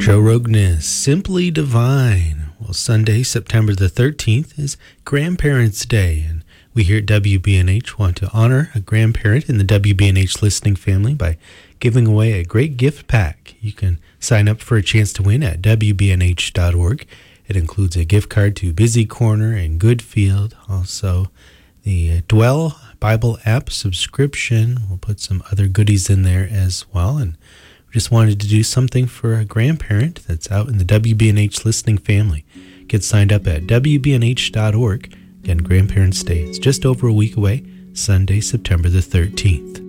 Joe Rogan is Simply Divine. Well, Sunday, September the 13th is Grandparents' Day, and we here at WBNH want to honor a grandparent in the WBNH listening family by giving away a great gift pack. You can sign up for a chance to win at WBNH.org. It includes a gift card to Busy Corner and Goodfield. Also, the Dwell Bible app subscription. We'll put some other goodies in there as well. And we just wanted to do something for a grandparent that's out in the WBNH listening family. Get signed up at WBNH.org. Again, Grandparents' Day. It's just over a week away, Sunday, September the 13th.